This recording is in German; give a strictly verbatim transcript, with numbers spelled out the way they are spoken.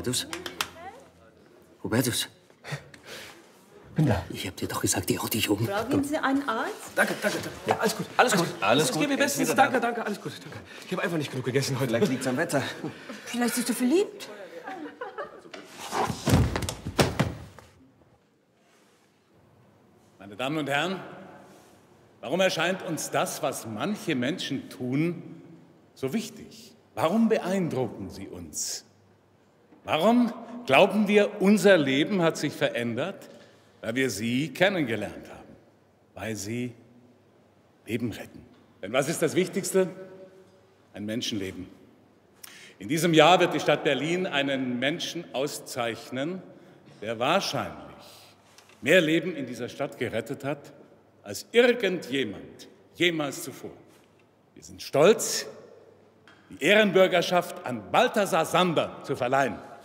Hubertus? Hubertus? Bin da. Ich hab dir doch gesagt, die hau dich um. Brauchen Sie einen Arzt? Danke, danke, danke. Ja, alles gut, alles gut. Alles ich gut. gebe mir Er ist bestens. wieder da. Danke, danke, alles gut. Danke. Ich habe einfach nicht genug gegessen heute. Vielleicht liegt's am Wetter. Vielleicht ist er verliebt. Meine Damen und Herren, warum erscheint uns das, was manche Menschen tun, so wichtig? Warum beeindrucken sie uns? Warum glauben wir, unser Leben hat sich verändert, weil wir sie kennengelernt haben, weil sie Leben retten? Denn was ist das Wichtigste? Ein Menschenleben. In diesem Jahr wird die Stadt Berlin einen Menschen auszeichnen, der wahrscheinlich mehr Leben in dieser Stadt gerettet hat, als irgendjemand jemals zuvor. Wir sind stolz, die Ehrenbürgerschaft an Balthasar Sander zu verleihen.